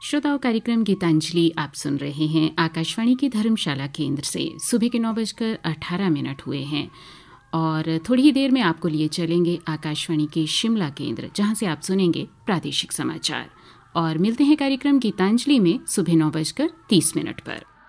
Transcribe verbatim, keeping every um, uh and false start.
श्रोताओं, कार्यक्रम गीतांजलि आप सुन रहे हैं आकाशवाणी की धर्मशाला केंद्र से। सुबह के नौ बजकर अठारह मिनट हुए हैं और थोड़ी ही देर में आपको लिए चलेंगे आकाशवाणी के शिमला केंद्र, जहां से आप सुनेंगे प्रादेशिक समाचार। और मिलते हैं कार्यक्रम गीतांजलि में सुबह नौ बजकर तीस मिनट पर।